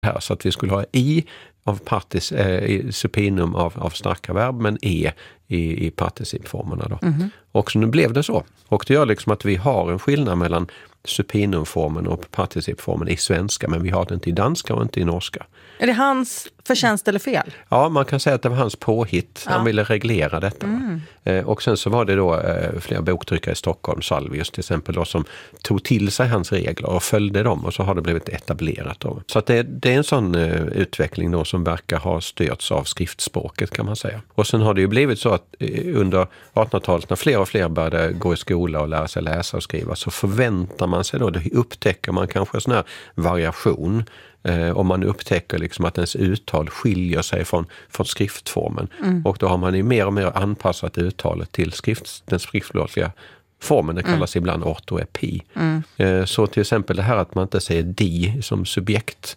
här, så att vi skulle ha i av supinum av starka verb, men i participformerna då. Och så nu blev det så. Och det gör liksom att vi har en skillnad mellan supinumformen och participformen i svenska, men vi har det inte i danska och inte i norska. Är det hans förtjänst eller fel? Ja, man kan säga att det var hans påhitt. Han ville reglera detta. Och sen så var det då flera boktryckare i Stockholm, Salvius till exempel, då, som tog till sig hans regler och följde dem, och så har det blivit etablerat då. Så att det är en sån utveckling då som verkar ha störts av skriftspråket, kan man säga. Och sen har det ju blivit så att under 1800-talet, när fler och fler började gå i skola och lära sig läsa och skriva, så förväntar man sig då, det upptäcker man kanske sån här variation. Om man upptäcker liksom att ens uttal skiljer sig från skriftformen. Och då har man ju mer och mer anpassat uttalet till den skriftspråkliga formen. Det kallas ibland ortoepi. Så till exempel det här att man inte säger de som subjekt.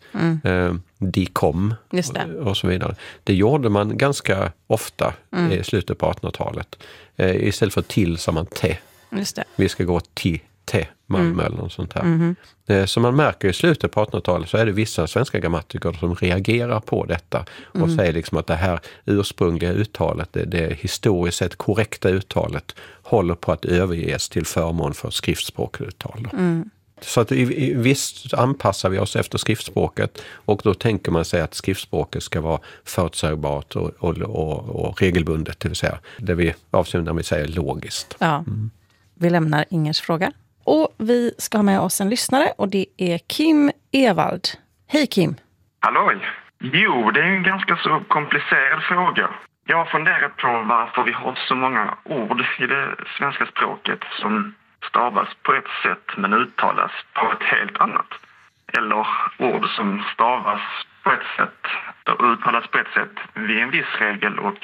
De kom och så vidare. Det gjorde man ganska ofta i slutet på 1800-talet. Istället för till sa man te. Just det. Vi ska gå till Malmö eller något sånt här. Så man märker i slutet på 1800-talet så är det vissa svenska grammatiker som reagerar på detta och säger liksom att det här ursprungliga uttalet, det historiskt sett korrekta uttalet, håller på att överges till förmån för skriftspråkuttal. Så att visst anpassar vi oss efter skriftspråket, och då tänker man sig att skriftspråket ska vara förutsägbart och regelbundet, det vill säga det vi avser när vi säger logiskt. Ja. Vi lämnar Ingers fråga. Och vi ska ha med oss en lyssnare, och det är Kim Evald. Hej Kim! Halloj! Jo, det är en ganska så komplicerad fråga. Jag har funderat på varför vi har så många ord i det svenska språket som stavas på ett sätt men uttalas på ett helt annat. Eller ord som stavas på ett sätt och uttalas på ett sätt vid en viss regel och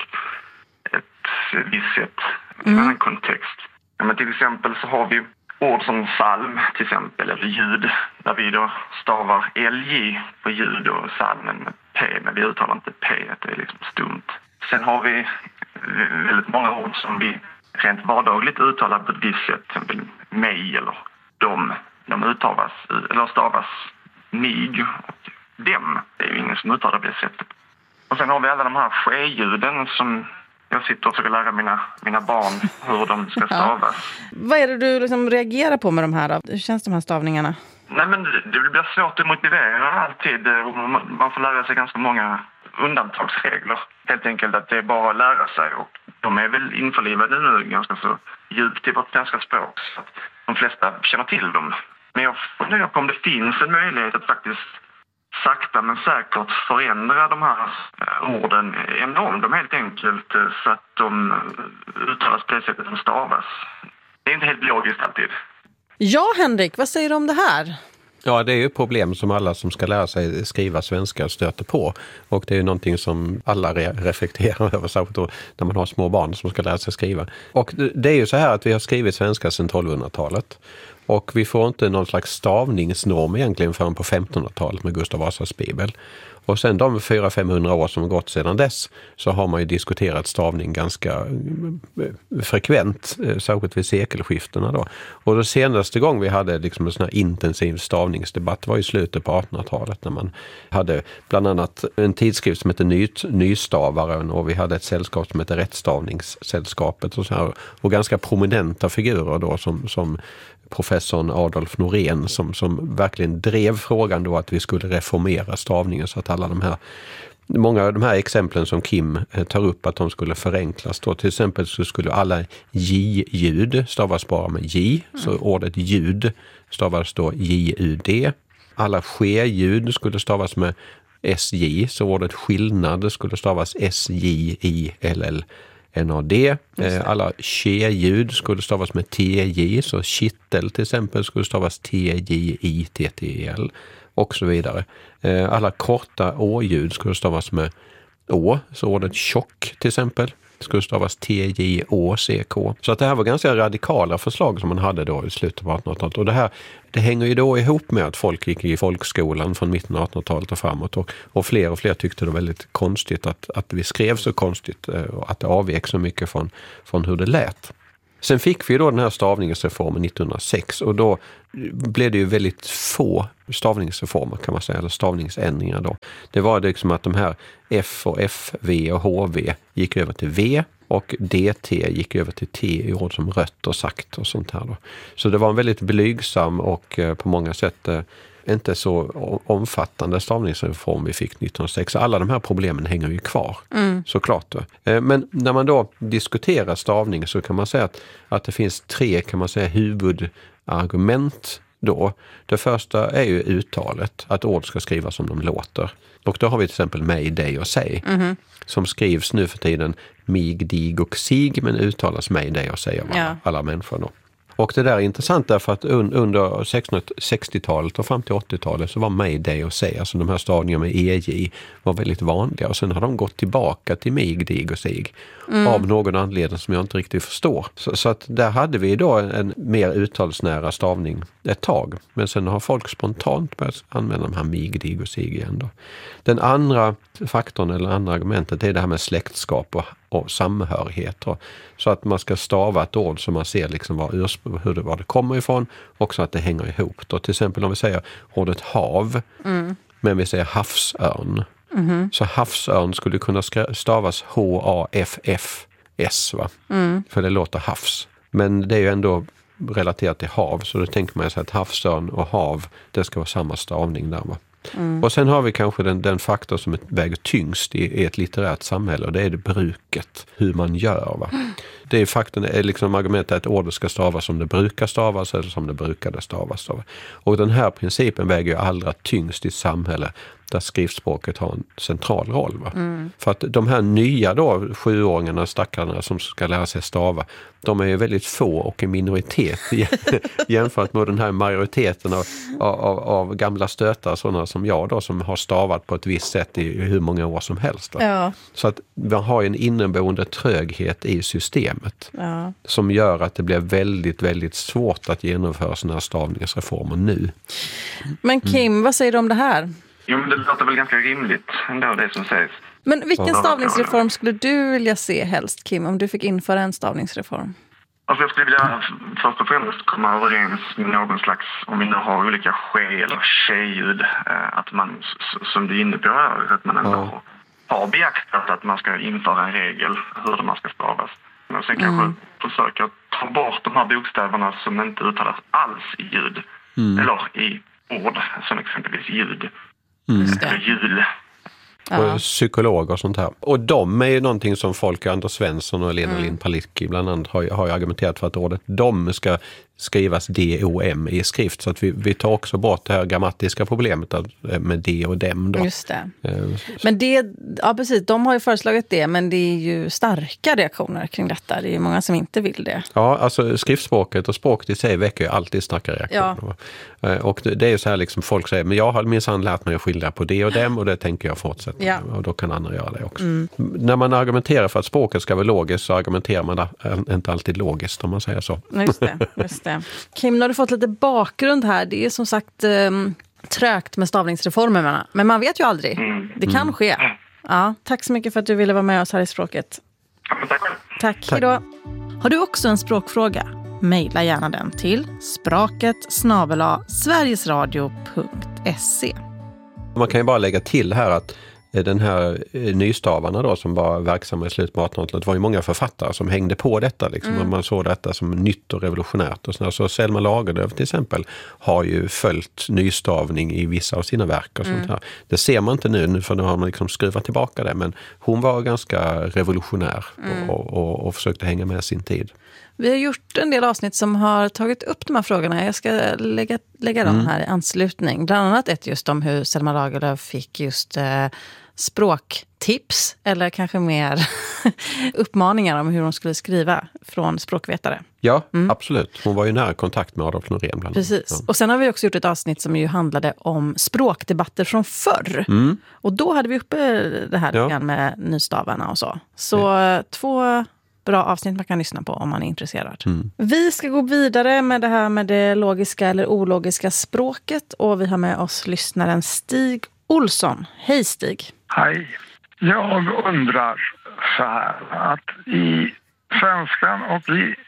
ett visst sätt i en annan kontext. Ja, men till exempel så har vi ord som psalm till exempel, eller ljud, där vi då stavar LJ på ljud och psalmen med P, men vi uttalar inte P, att det är liksom stumt. Sen har vi väldigt många ord som vi rent vardagligt uttalar på ett visst sätt, till exempel mig eller de uttalas, eller stavas mig och dem. Det är ju ingen som uttalar på det sättet. Och sen har vi alla de här ske-ljuden som jag sitter och försöker lära mina barn hur de ska stavas. Vad är det du liksom reagerar på med de här då? Hur känns de här stavningarna? Nej, men det blir svårt att motivera alltid. Man får lära sig ganska många undantagsregler. Helt enkelt att det är bara att lära sig. Och de är väl införlivade nu ganska så djupt i vårt svenska språk. Så att de flesta känner till dem. Men jag funderar på om det finns en möjlighet att faktiskt sakta men säkert förändra de här orden, ändra om dem helt enkelt så att de uttalas på det sättet som stavas. Det är inte helt logiskt alltid. Ja, Henrik, vad säger du om det här? Ja, det är ju problem som alla som ska lära sig skriva svenska stöter på. Och det är ju någonting som alla reflekterar över, särskilt när man har små barn som ska lära sig skriva. Och det är ju så här att vi har skrivit svenska sedan 1200-talet. Och vi får inte någon slags stavningsnorm egentligen förrän på 1500-talet med Gustav Vasas bibel. Och sen de 400-500 år som gått sedan dess så har man ju diskuterat stavning ganska frekvent, särskilt vid sekelskiftena då. Och det senaste gång vi hade liksom en sån här intensiv stavningsdebatt var i slutet på 1800-talet, när man hade bland annat en tidskrift som heter Nystavaren, och vi hade ett sällskap som heter Rättstavningssällskapet och så här, och ganska prominenta figurer då som professorn Adolf Norén som verkligen drev frågan då att vi skulle reformera stavningen så att många av de här exemplen som Kim tar upp, att de skulle förenklas då. Till exempel så skulle alla j-ljud stavas bara med j, så ordet ljud stavas då j-u-d. Alla ske-ljud skulle stavas med sj, så ordet skillnad skulle stavas s-j-i-l-l. NAD. Alla tje-ljud skulle stavas med TJ, så kittel till exempel skulle stavas TJ-I-T-T-L och så vidare. Alla korta å-ljud skulle stavas med å, så ordet tjock till exempel skulle stavas T-J-Å-C-K. Så att det här var ganska radikala förslag som man hade då i slutet på 1800-talet. Och det hänger ju då ihop med att folk gick i folkskolan från mitten av 1800-talet och framåt. Och fler tyckte det var väldigt konstigt att vi skrev så konstigt och att det avvek så mycket från hur det lät. Sen fick vi då den här stavningsreformen 1906 och då blev det ju väldigt få stavningsreformer kan man säga, eller stavningsändringar då. Det var liksom att de här F och FV och HV gick över till V och DT gick över till T i ord som rött och sagt och sånt här då. Så det var en väldigt blygsam och på många sätt inte så omfattande stavningsreform vi fick 1906. Alla de här problemen hänger ju kvar, såklart. Men när man då diskuterar stavning så kan man säga att det finns 3 kan man säga huvudargument då. Det första är ju uttalet, att ord ska skrivas som de låter. Och då har vi till exempel mig, dig och sig. Som skrivs nu för tiden mig, dig och sig, men uttalas mig, dig och sig av alla människor då. Och det där är intressant därför att under 1660-talet och fram till 80-talet så var mig, dig och sig, alltså de här stavningarna med EJ var väldigt vanliga. Och sen har de gått tillbaka till mig, dig och sig av någon anledning som jag inte riktigt förstår. Så att där hade vi då en mer uttalsnära stavning ett tag. Men sen har folk spontant börjat använda de här mig, dig och sig igen då. Den andra faktorn eller andra argumentet är det här med släktskap och samhörighet. Så att man ska stava ett ord så man ser liksom var det kommer ifrån och så att det hänger ihop. Då. Till exempel om vi säger ordet hav men vi säger havsörn. Så havsörn skulle kunna stavas H-A-F-F-S va? För det låter havs. Men det är ju ändå relaterat till hav så då tänker man sig att havsörn och hav det ska vara samma stavning där va? Och sen har vi kanske den faktor som väger tyngst i ett litterärt samhälle och det är det bruket, hur man gör va. Det är faktorn är liksom argumentet att ordet ska stavas som det brukar stavas eller som det brukade stavas. Och den här principen väger ju allra tyngst i ett samhälle där skriftspråket har en central roll va. För att de här nya då 7-åringarna, stackarna som ska lära sig stava, de är ju väldigt få och en minoritet jämfört med den här majoriteten av gamla stötar sådana som jag då som har stavat på ett visst sätt i hur många år som helst. Ja. Så att man har en inneboende tröghet i systemet som gör att det blir väldigt, väldigt svårt att genomföra sådana här stavningsreformer nu. Men Kim, vad säger du om det här? Jo, men det låter väl ganska rimligt ändå det som sägs. Men vilken stavningsreform skulle du vilja se helst, Kim, om du fick införa en stavningsreform? Alltså jag skulle vilja först och främst komma överens med någon slags, om vi nu har olika ske- eller tjejljud, att man, som du är inne på här, att man ändå har beaktat att man ska införa en regel hur man ska stavas. Och sen kanske försöka ta bort de här bokstäverna som inte uttalas alls i ljud. Eller i ord, som exempelvis ljud. Eller jul. Och psykologer och sånt här. Och de är ju någonting som folk, Anders Svensson och Lena Lind Palicki bland annat har ju argumenterat för att ordet de ska skrivas D-O-M i skrift. Så att vi tar också bort det här grammatiska problemet med D och dem. Då. Just det. Men det, ja precis, de har ju föreslagit det, men det är ju starka reaktioner kring detta. Det är ju många som inte vill det. Ja, alltså skriftspråket och språket i sig väcker ju alltid starka reaktioner. Ja. Och det är ju så här liksom folk säger, men jag har minsann lärt mig att skilja på det och dem och det tänker jag fortsätta. Ja. Och då kan andra göra det också. När man argumenterar för att språket ska vara logiskt så argumenterar man inte alltid logiskt om man säger så. Just det. Kim, nu har du fått lite bakgrund här. Det är som sagt trögt med stavningsreformerna. Men man vet ju aldrig. Det kan ske. Ja, tack så mycket för att du ville vara med oss här i Språket. Tack. Hejdå. Har du också en språkfråga? Maila gärna den till spraket@sverigesradio.se. Man kan ju bara lägga till här att den här nystavarna då som var verksamma i slutet på 1800-talet, var ju många författare som hängde på detta liksom, och man såg detta som nytt och revolutionärt och sådär. Så Selma Lagerlöf till exempel har ju följt nystavning i vissa av sina verk och sånt här. Det ser man inte nu för nu har man liksom skruvat tillbaka det, men hon var ganska revolutionär och försökte hänga med sin tid. Vi har gjort en del avsnitt som har tagit upp de här frågorna. Jag ska lägga dem här i anslutning. Bland annat ett just om hur Selma Lagerlöf fick just språktips. Eller kanske mer uppmaningar om hur hon skulle skriva från språkvetare. Ja, absolut. Hon var ju nära kontakt med Adolf Norén. Precis. Ja. Och sen har vi också gjort ett avsnitt som ju handlade om språkdebatter från förr. Och då hade vi uppe det här med nystavarna och så. Så 2... bra avsnitt man kan lyssna på om man är intresserad. Vi ska gå vidare med det här med det logiska eller ologiska språket och vi har med oss lyssnaren Stig Olsson. Hej Stig! Hej! Jag undrar så här att i svenskan och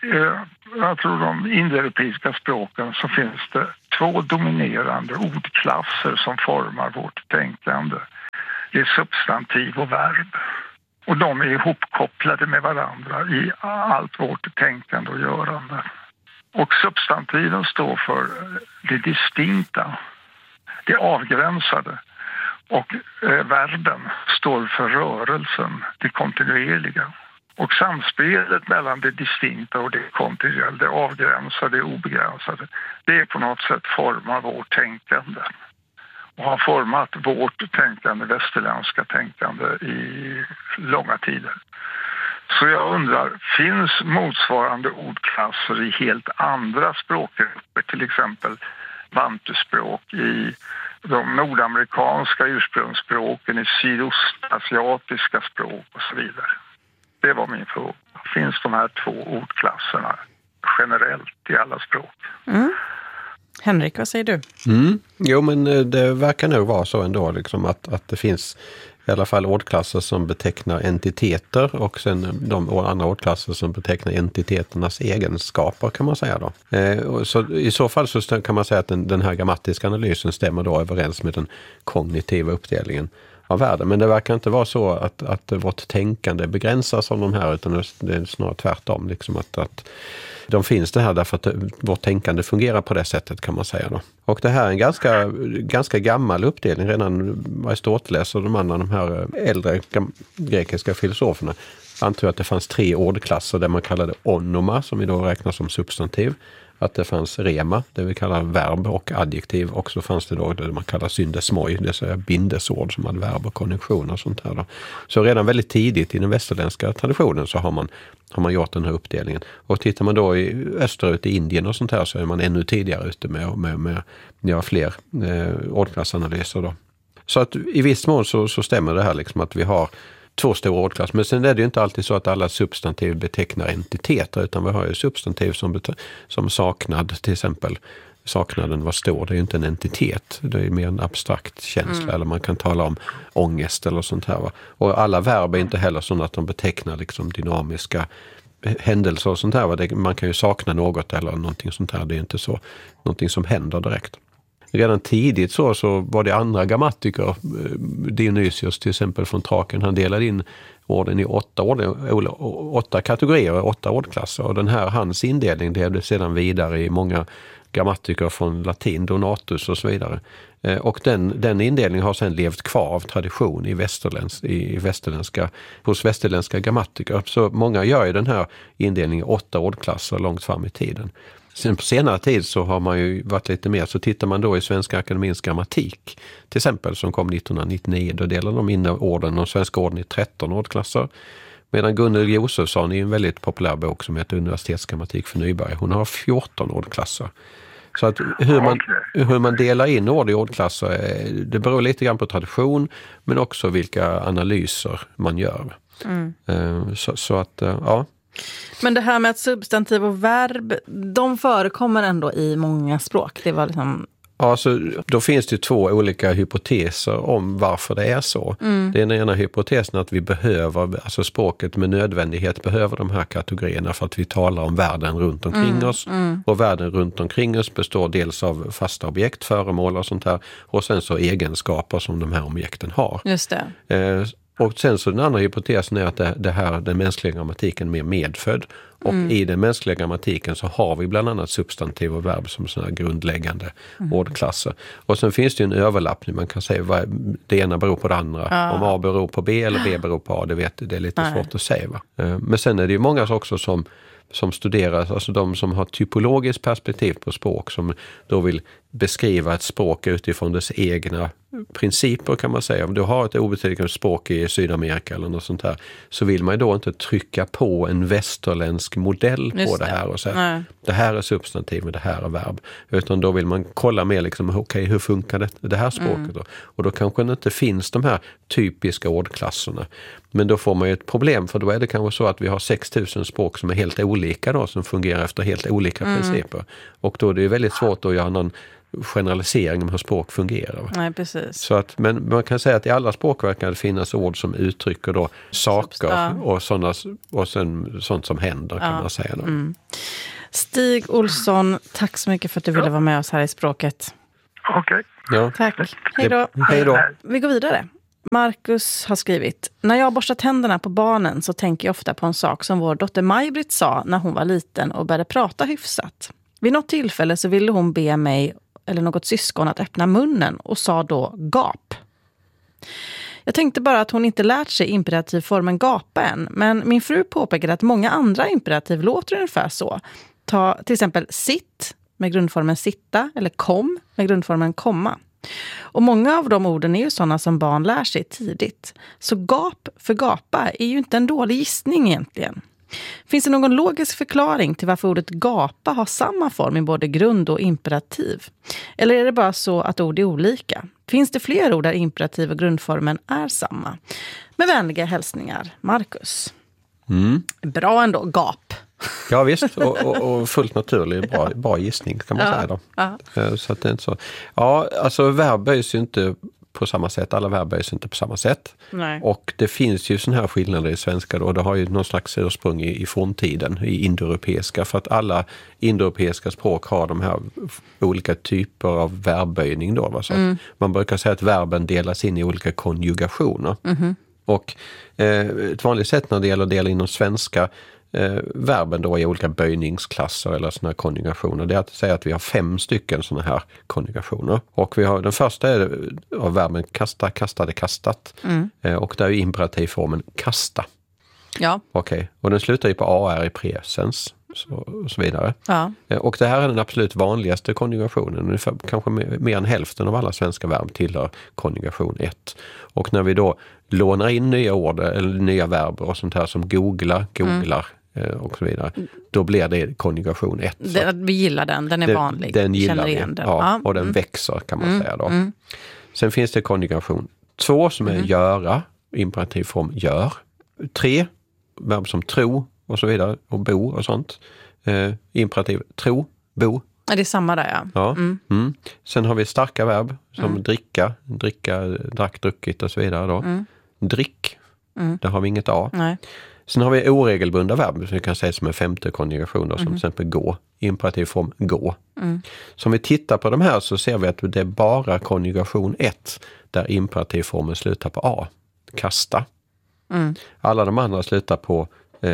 jag tror de indoeuropeiska språken så finns det 2 dominerande ordklasser som formar vårt tänkande. Det är substantiv och verb. Och de är ihopkopplade med varandra i allt vårt tänkande och görande. Och substantiven står för det distinkta, det avgränsade. Och verben står för rörelsen, det kontinuerliga. Och samspelet mellan det distinkta och det kontinuerliga, det avgränsade, det obegränsade, det är på något sätt formar vårt tänkande. Och har format vårt tänkande, västerländska tänkande i långa tider. Så jag undrar, finns motsvarande ordklasser i helt andra språkgrupper, till exempel bantuspråk i de nordamerikanska ursprungsspråken, i sydostasiatiska språk och så vidare? Det var min fråga. Finns de här 2 ordklasserna generellt i alla språk? Henrik, vad säger du? Jo, men det verkar nog vara så ändå liksom att det finns i alla fall ordklasser som betecknar entiteter och sen de andra ordklasser som betecknar entiteternas egenskaper, kan man säga då. Så i så fall så kan man säga att den här grammatiska analysen stämmer då överens med den kognitiva uppdelningen av världen. Men det verkar inte vara så att vårt tänkande begränsas av de här, utan det är snarare tvärtom. Liksom att de finns det här därför att vårt tänkande fungerar på det sättet, kan man säga då. Och det här är en ganska gammal uppdelning. Redan Aristoteles och de här äldre grekiska filosoferna antog att det fanns 3 ordklasser där man kallade onoma, som vi då räknar som substantiv. Att det fanns rema, det vi kallar verb, och adjektiv. Och så fanns det då det man kallar syndesmoj, det är bindesord som hade verb och konjunktion och sånt här då. Så redan väldigt tidigt i den västerländska traditionen så har man gjort den här uppdelningen. Och tittar man då österut i Indien och sånt här, så är man ännu tidigare ute med göra fler ordklassanalyser då. Så att i viss mån så stämmer det här liksom att vi har 2 stora ordklasser. Men sen är det ju inte alltid så att alla substantiv betecknar entiteter, utan vi har ju substantiv som saknad, till exempel. Saknaden, vad står? Det är ju inte en entitet. Det är mer en abstrakt känsla. Eller man kan tala om ångest eller sånt här. Va? Och alla verb är inte heller sådana att de betecknar liksom dynamiska händelser och sånt här. Va? Man kan ju sakna något eller någonting sånt här. Det är inte så någonting som händer direkt. Redan tidigt så var det andra grammatiker, Dionysios till exempel från Thrakien, han delade in orden i 8 kategorier, 8 ordklasser. Och hans indelning levde sedan vidare i många grammatiker från latin, Donatus och så vidare. Och den indelningen har sedan levt kvar av tradition hos västerländska grammatiker. Så många gör ju den här indelningen i 8 ordklasser långt fram i tiden. Sen på senare tid så har man ju varit lite mer, så tittar man då i Svenska Akademiens grammatik till exempel, som kom 1999, då delar de in orden och svenska orden i 13 ordklasser. Medan Gunnel Josefsson i en väldigt populär bok som heter Universitetsgrammatik för Nyberg, hon har 14 ordklasser. Så att hur man delar in ord i ordklasser, det beror lite grann på tradition, men också vilka analyser man gör. Så att, ja. Men det här med att substantiv och verb, de förekommer ändå i många språk. Det var liksom... Alltså, då finns det 2 olika hypoteser om varför det är så. Den ena hypotesen är att vi behöver, alltså språket med nödvändighet behöver de här kategorierna för att vi talar om världen runt omkring oss. Och världen runt omkring oss består dels av fasta objekt, föremål och sånt här. Och sen så egenskaper som de här objekten har. Just det. Och sen så den andra hypotesen är att den mänskliga grammatiken är mer medfödd. Och i den mänskliga grammatiken så har vi bland annat substantiv och verb som sådana grundläggande ordklasser. Och sen finns det ju en överlappning. Man kan säga vad det ena beror på det andra. Om A beror på B eller B beror på A, det är lite svårt att säga. Va? Men sen är det ju många också som studeras, alltså de som har typologiskt perspektiv på språk, som då vill beskriva ett språk utifrån dess egna principer, kan man säga. Om du har ett obetydligt språk i Sydamerika eller något sånt här, så vill man ju då inte trycka på en västerländsk modell på det här och säga det här är substantiv och det här är verb. Utan då vill man kolla mer liksom, okej, hur funkar det här språket då? Och då kanske det inte finns de här typiska ordklasserna. Men då får man ju ett problem, för då är det kanske så att vi har 6000 språk som är helt olika då, som fungerar efter helt olika principer. Och då är det ju väldigt svårt att göra någon generalisering om hur språk fungerar. Nej, precis. Så att, men man kan säga att i alla språkverk kan det finnas ord som uttrycker då saker och sen sånt som händer kan man säga. Då. Stig Olsson, tack så mycket för att du ville vara med oss här i Språket. Okej. Ja. Tack. Hej då. Hej då. Vi går vidare. Marcus har skrivit: när jag borstar tänderna på barnen så tänker jag ofta på en sak som vår dotter Maj-Britt sa när hon var liten och började prata hyfsat. Vid något tillfälle så ville hon be mig eller något syskon att öppna munnen och sa då gap. Jag tänkte bara att hon inte lärt sig imperativformen gapa än, men min fru påpekade att många andra imperativ låter ungefär så. Ta till exempel sitt med grundformen sitta eller kom med grundformen komma. Och många av de orden är ju sådana som barn lär sig tidigt. Så gap för gapa är ju inte en dålig gissning egentligen. Finns det någon logisk förklaring till varför ordet gapa har samma form i både grund och imperativ? Eller är det bara så att ord är olika? Finns det fler ord där imperativ och grundformen är samma? Med vänliga hälsningar, Marcus. Bra ändå, gap. Ja visst, och fullt naturlig, bra gissning kan man säga då. Så att det är inte så. Ja, alltså verb böjs ju inte på samma sätt, alla verb böjs inte på samma sätt. Nej. Och det finns ju sån här skillnader i svenska då, det har ju någon slags ursprung i forntiden, i indoeuropeiska, för att alla indoeuropeiska språk har de här olika typer av verbböjning då. Va? Så man brukar säga att verben delas in i olika konjugationer. Och ett vanligt sätt när det gäller att dela in de svenska verben då i olika böjningsklasser eller såna här konjugationer, det är att säga att vi har 5 stycken såna här konjugationer. Och vi har, den första är av verben kasta, kastade, kastat. Och där är imperativformen kasta. Ja. Okej. Och den slutar ju på AR i presens och så vidare. Ja. Och det här är den absolut vanligaste konjugationen. Ungefär, kanske mer än hälften av alla svenska verb tillhör konjugation 1. Och när vi då lånar in nya ord eller nya verb och sånt här som googlar och så vidare, då blir det konjugation 1. Vi gillar den är vanlig. Den gillar känner vi, igen den. ja, och den växer kan man säga då. Sen finns det konjugation 2 som är göra, imperativform gör. 3, verb som tro och så vidare, och bo och sånt. Imperativ tro, bo. Ja, det är samma där, ja. Sen har vi starka verb som dricka, drack, druckit och så vidare då. Drick, där har vi inget A. Nej. Sen har vi oregelbundna verb som vi kan säga som en 5:e konjugation då, som till exempel gå, imperativ form gå. Så om vi tittar på de här så ser vi att det är bara konjugation 1 där imperativformen slutar på A, kasta. Alla de andra slutar på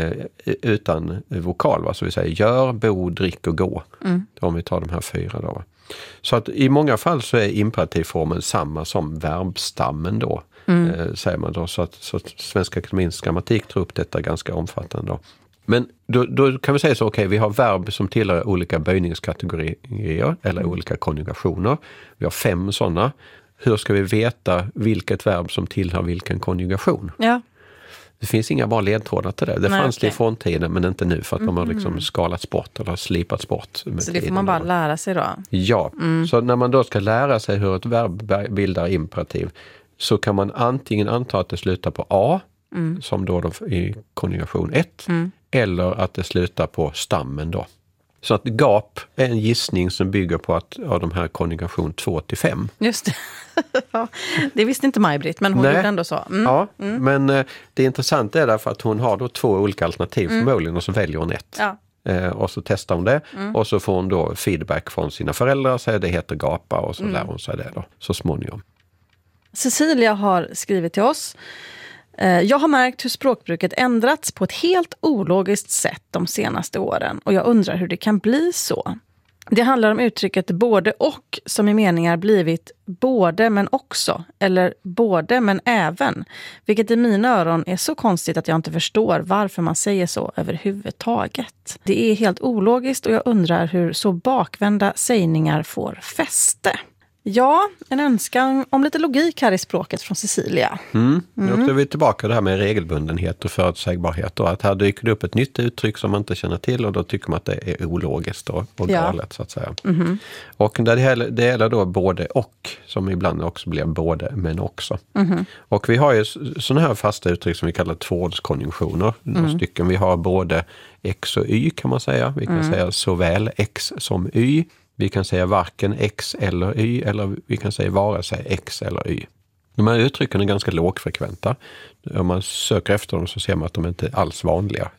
utan vokal, va? Så vi säger gör, bo, drick och gå. Om vi tar de här 4 då. Så att i många fall så är imperativformen samma som verbstammen då. Säger man då. Så att Svenska Akademiens grammatik tar upp detta ganska omfattande då. Men då kan vi säga så, okej, vi har verb som tillhör olika böjningskategorier eller olika konjugationer. Vi har 5 sådana. Hur ska vi veta vilket verb som tillhör vilken konjugation? Ja. Det finns inga bra ledtrådar till det. Det fanns det i fråntiden, men inte nu för att de har liksom skalats bort eller slipats bort. Så det får man bara lära sig då? Ja, så när man då ska lära sig hur ett verb bildar imperativ så kan man antingen anta att det slutar på A, som då i konjugation 1, eller att det slutar på stammen då. Så att gap är en gissning som bygger på att av de här konjugation 2-5. Just det. Ja, det visste inte Maj-Britt, men hon gjorde ändå så. Men det intressanta är därför att hon har då 2 olika alternativ förmodligen och så väljer hon ett. Ja. Och så testar hon det och så får hon då feedback från sina föräldrar och säger det heter gapa och så lär hon sig det då så småningom. Cecilia har skrivit till oss. Jag har märkt hur språkbruket ändrats på ett helt ologiskt sätt de senaste åren och jag undrar hur det kan bli så. Det handlar om uttrycket både och som i meningar blivit både men också eller både men även, vilket i mina öron är så konstigt att jag inte förstår varför man säger så överhuvudtaget. Det är helt ologiskt och jag undrar hur så bakvända sägningar får fäste. Ja, en önskan om lite logik här i språket från Cecilia. Nu är vi tillbaka det här med regelbundenhet och förutsägbarhet. Och att här dyker det upp ett nytt uttryck som man inte känner till och då tycker man att det är ologiskt och galet så att säga. Och det gäller då både och som ibland också blir både men också. Och vi har ju sådana här fasta uttryck som vi kallar tvåordskonjunktioner. Stycken. Vi har både x och y kan man säga. Vi kan säga såväl x som y. Vi kan säga varken X eller Y, eller vi kan säga vare sig X eller Y. De här uttrycken är ganska lågfrekventa. Om man söker efter dem så ser man att de inte är alls vanliga.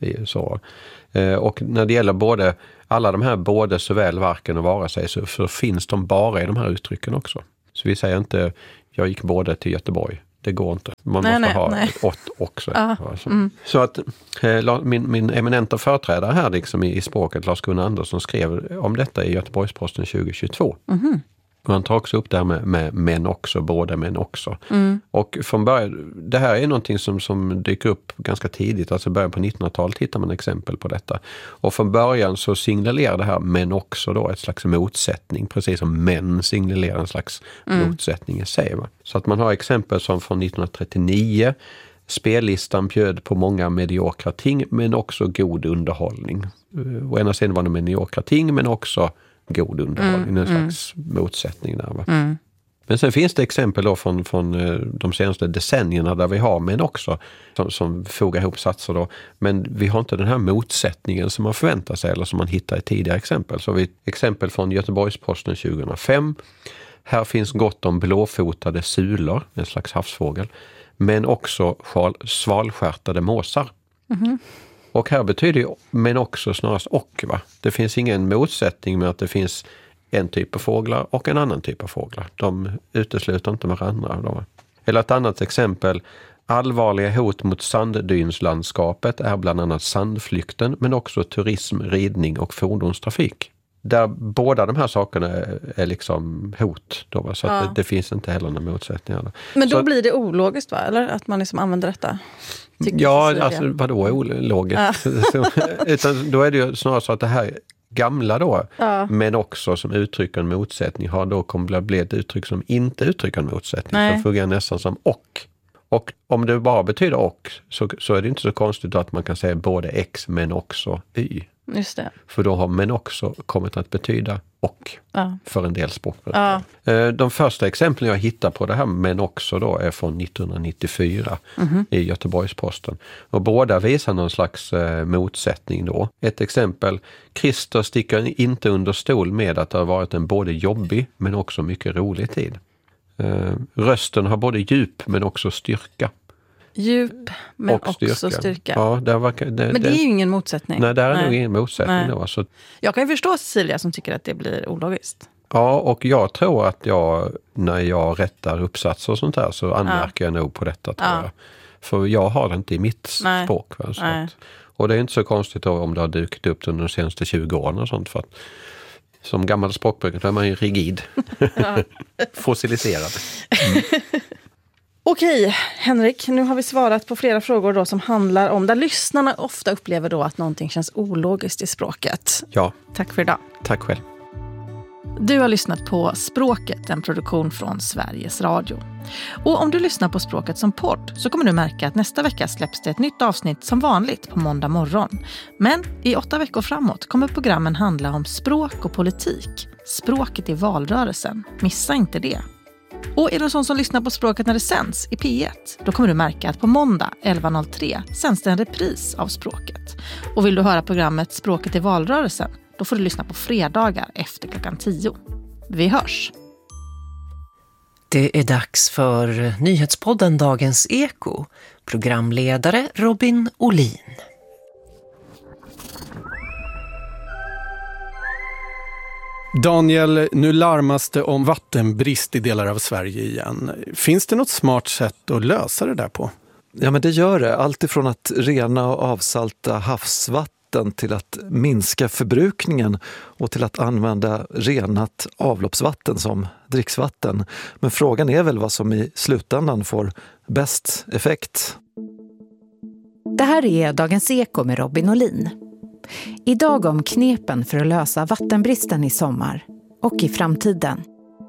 Och när det gäller alla de här både såväl varken och vare sig så finns de bara i de här uttrycken också. Så vi säger inte jag gick både till Göteborg. Det går inte. Man måste ha ett åt också. Så att min eminenta företrädare här liksom i språket, Lars-Gunnar Andersson, skrev om detta i Göteborgs-Posten 2022. Och han tar också upp det här med men också, både men också. Och från början, det här är någonting som dyker upp ganska tidigt, alltså början på 1900-talet hittar man exempel på detta. Och från början så signalerar det här men också då ett slags motsättning, precis som män signalerar en slags motsättning i sig. Va? Så att man har exempel som från 1939, spellistan bjöd på många mediokra ting men också god underhållning. Å ena sidan var det mediokra ting men också god underhållning, en slags motsättning där. Va? Men sen finns det exempel då från de senaste decennierna där vi har men också som fogar ihop satser då. Men vi har inte den här motsättningen som man förväntar sig eller som man hittar i tidigare exempel. Så vi exempel från Göteborgs-Posten 2005. Här finns gott om blåfotade sulor, en slags havsfågel, men också svalstjärtade måsar. Och här betyder men också snarast och. Va? Det finns ingen motsättning med att det finns en typ av fåglar och en annan typ av fåglar. De utesluter inte varandra. Då. Eller ett annat exempel. Allvarliga hot mot sanddynslandskapet är bland annat sandflykten men också turism, ridning och fordonstrafik. Där båda de här sakerna är liksom hot. Då, va? Så att det finns inte heller några motsättningar. Men då blir det ologiskt, va? Eller att man liksom använder detta? Ja, alltså vadå ologiskt? Utan då är det ju snarare så att det här gamla då, men också som uttrycker en motsättning, har då kommit att bli ett uttryck som inte uttrycker en motsättning. Som fungerar nästan som och. Och om det bara betyder och så är det inte så konstigt att man kan säga både X men också Y. Just det. För då har men också kommit att betyda och för en del språk. De första exemplen jag hittar på det här men också då är från 1994 i Göteborgs-Posten. Och båda visar någon slags motsättning då. Ett exempel, Christer sticker inte under stol med att det har varit en både jobbig men också mycket rolig tid. Rösten har både djup men också styrka. Djup men och också styrka. Ja, men det är ju ingen motsättning. Nej, där är nog ingen motsättning då. Så. Jag kan ju förstå Cecilia som tycker att det blir ologiskt. Ja, och jag tror att när jag rättar uppsatser och sånt här så anmärker jag nog på detta, tror jag. För jag har det inte i mitt språk. Va? Så och det är inte så konstigt då om det har dykt upp under de senaste 20 åren och sånt, för att som gammal språkbrukare är man ju rigid. Fossiliserad. Okej, Henrik, nu har vi svarat på flera frågor då som handlar om där lyssnarna ofta upplever då att någonting känns ologiskt i språket. Ja. Tack för idag. Tack själv. Du har lyssnat på Språket, en produktion från Sveriges Radio. Och om du lyssnar på Språket som podd så kommer du märka att nästa vecka släpps det ett nytt avsnitt som vanligt på måndag morgon. Men i 8 veckor framåt kommer programmen handla om språk och politik. Språket i valrörelsen. Missa inte det. Och är du sån som lyssnar på Språket när det sänds i P1, då kommer du märka att på måndag 11.03 sänds det en repris av Språket. Och vill du höra programmet Språket i valrörelsen, då får du lyssna på fredagar efter klockan 10. Vi hörs! Det är dags för nyhetspodden Dagens Eko. Programledare Robin Olin. Daniel, nu larmas det om vattenbrist i delar av Sverige igen. Finns det något smart sätt att lösa det där på? Ja, men det gör det. Allt ifrån att rena och avsalta havsvatten till att minska förbrukningen och till att använda renat avloppsvatten som dricksvatten. Men frågan är väl vad som i slutändan får bäst effekt. Det här är Dagens Eko med Robin Olin. Idag om knepen för att lösa vattenbristen i sommar och i framtiden.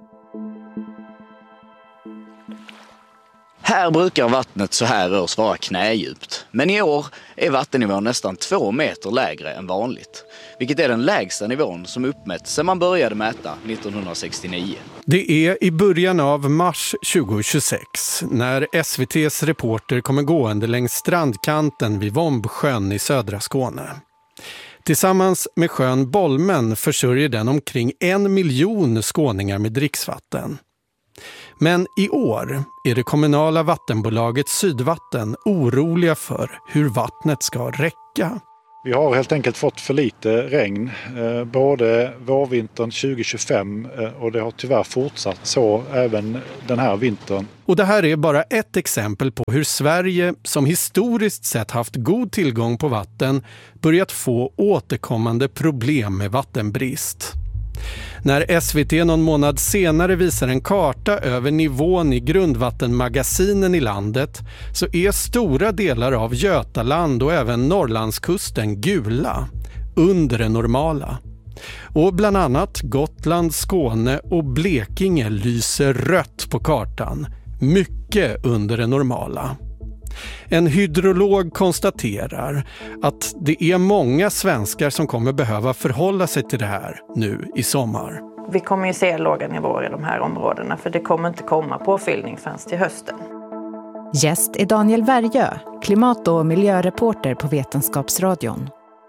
Här brukar vattnet så här års vara knädjupt. Men i år är vattennivån nästan 2 meter lägre än vanligt. Vilket är den lägsta nivån som uppmätts sedan man började mäta 1969. Det är i början av mars 2026 när SVT:s reporter kommer gående längs strandkanten vid Vombsjön i södra Skåne. Tillsammans med sjön Bolmen försörjer den omkring 1 miljon skåningar med dricksvatten. Men i år är det kommunala vattenbolaget Sydvatten oroliga för hur vattnet ska räcka. Vi har helt enkelt fått för lite regn, både vårvintern 2025 och det har tyvärr fortsatt så även den här vintern. Och det här är bara ett exempel på hur Sverige, som historiskt sett haft god tillgång på vatten, börjat få återkommande problem med vattenbrist. När SVT någon månad senare visar en karta över nivån i grundvattenmagasinen i landet så är stora delar av Götaland och även Norrlandskusten gula, under det normala. Och bland annat Gotland, Skåne och Blekinge lyser rött på kartan, mycket under det normala. En hydrolog konstaterar att det är många svenskar som kommer behöva förhålla sig till det här nu i sommar. Vi kommer ju se låga nivåer i de här områdena för det kommer inte komma påfyllning förrän till hösten. Gäst är Daniel Värjö, klimat- och miljöreporter på Vetenskapsradion.